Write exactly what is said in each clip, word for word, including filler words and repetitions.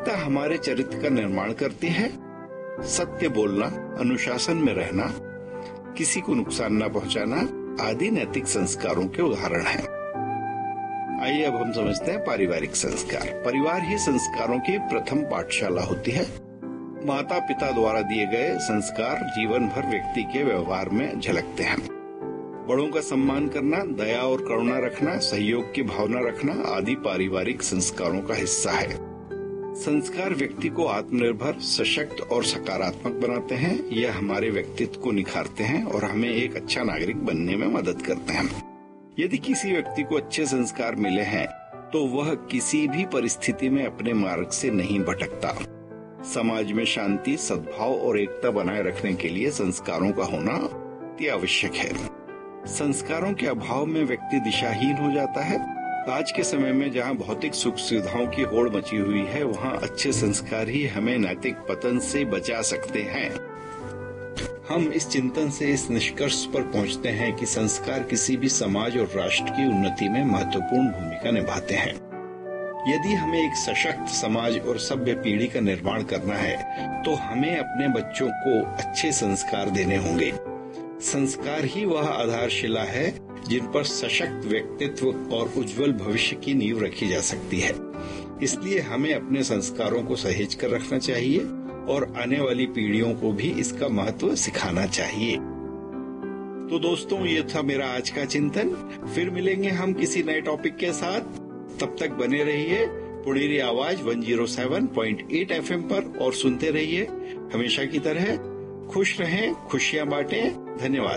नैतिकता हमारे चरित्र का निर्माण करती है। सत्य बोलना, अनुशासन में रहना, किसी को नुकसान न पहुंचाना आदि नैतिक संस्कारों के उदाहरण हैं। आइए अब हम समझते हैं पारिवारिक संस्कार। परिवार ही संस्कारों की प्रथम पाठशाला होती है। माता पिता द्वारा दिए गए संस्कार जीवन भर व्यक्ति के व्यवहार में झलकते हैं। बड़ों का सम्मान करना, दया और करुणा रखना, सहयोग की भावना रखना आदि पारिवारिक संस्कारों का हिस्सा है। संस्कार व्यक्ति को आत्मनिर्भर, सशक्त और सकारात्मक बनाते हैं। यह हमारे व्यक्तित्व को निखारते हैं और हमें एक अच्छा नागरिक बनने में मदद करते हैं। यदि किसी व्यक्ति को अच्छे संस्कार मिले हैं तो वह किसी भी परिस्थिति में अपने मार्ग से नहीं भटकता। समाज में शांति, सद्भाव और एकता बनाए रखने के लिए संस्कारों का होना अति आवश्यक है। संस्कारों के अभाव में व्यक्ति दिशाहीन हो जाता है। आज के समय में जहां भौतिक सुख सुविधाओं की होड़ मची हुई है, वहां अच्छे संस्कार ही हमें नैतिक पतन से बचा सकते हैं। हम इस चिंतन से इस निष्कर्ष पर पहुंचते हैं कि संस्कार किसी भी समाज और राष्ट्र की उन्नति में महत्वपूर्ण भूमिका निभाते हैं। यदि हमें एक सशक्त समाज और सभ्य पीढ़ी का निर्माण करना है तो हमें अपने बच्चों को अच्छे संस्कार देने होंगे। संस्कार ही वह आधारशिला है जिन पर सशक्त व्यक्तित्व और उज्जवल भविष्य की नींव रखी जा सकती है। इसलिए हमें अपने संस्कारों को सहेज कर रखना चाहिए और आने वाली पीढ़ियों को भी इसका महत्व सिखाना चाहिए। तो दोस्तों, ये था मेरा आज का चिंतन। फिर मिलेंगे हम किसी नए टॉपिक के साथ। तब तक बने रहिए पुणेरी आवाज एक सौ सात पॉइंट आठ एफएम पर और सुनते रहिए। हमेशा की तरह खुश रहें, खुशियां बांटें। धन्यवाद।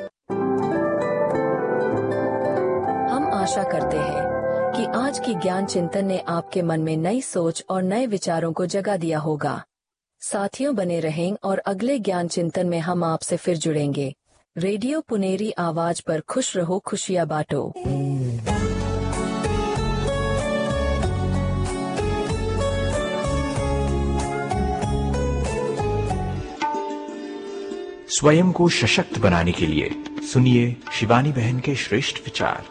हम आशा करते हैं कि आज की ज्ञान चिंतन ने आपके मन में नई सोच और नए विचारों को जगा दिया होगा। साथियों, बने रहें और अगले ज्ञान चिंतन में हम आपसे फिर जुड़ेंगे। रेडियो पुनेरी आवाज पर खुश रहो, खुशियां बांटो। स्वयं को सशक्त बनाने के लिए सुनिए शिवानी बहन के श्रेष्ठ विचार।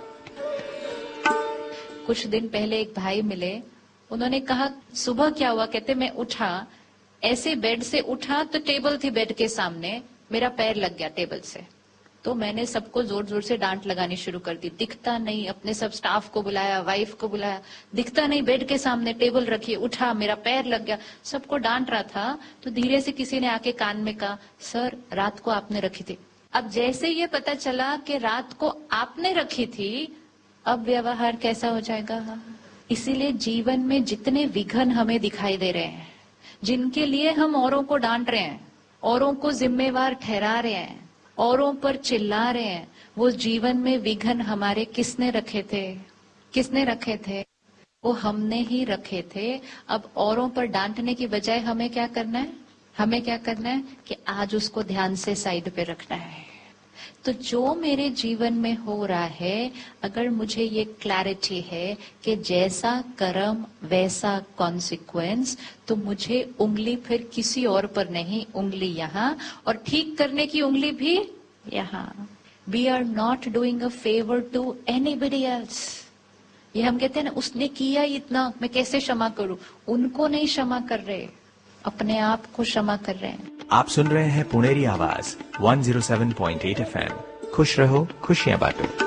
कुछ दिन पहले एक भाई मिले। उन्होंने कहा, सुबह क्या हुआ? कहते मैं उठा, ऐसे बेड से उठा तो टेबल थी बेड के सामने, मेरा पैर लग गया टेबल से। तो मैंने सबको जोर जोर से डांट लगानी शुरू कर दी। दिखता नहीं, अपने सब स्टाफ को बुलाया, वाइफ को बुलाया, दिखता नहीं, बेड के सामने टेबल रखी, उठा, मेरा पैर लग गया। सबको डांट रहा था तो धीरे से किसी ने आके कान में कहा, सर रात को आपने रखी थी। अब जैसे ये पता चला कि रात को आपने रखी थी, अब व्यवहार कैसा हो जाएगा? इसीलिए जीवन में जितने विघ्न हमें दिखाई दे रहे हैं, जिनके लिए हम औरों को डांट रहे हैं, औरों को जिम्मेवार ठहरा रहे हैं, औरों पर चिल्ला रहे हैं, वो जीवन में विघ्न हमारे किसने रखे थे? किसने रखे थे? वो हमने ही रखे थे। अब औरों पर डांटने की बजाय हमें क्या करना है? हमें क्या करना है कि आज उसको ध्यान से साइड पे रखना है। तो जो मेरे जीवन में हो रहा है, अगर मुझे ये क्लैरिटी है कि जैसा कर्म वैसा कॉन्सिक्वेंस, तो मुझे उंगली फिर किसी और पर नहीं, उंगली यहाँ, और ठीक करने की उंगली भी यहाँ। We are not doing a favour to anybody else. ये हम कहते हैं ना, उसने किया इतना, मैं कैसे क्षमा करूं? उनको नहीं क्षमा कर रहे, अपने आप को क्षमा कर रहे हैं। आप सुन रहे हैं पुणेरी आवाज एक सौ सात पॉइंट आठ एफएम। खुश रहो, खुशियां बांटो।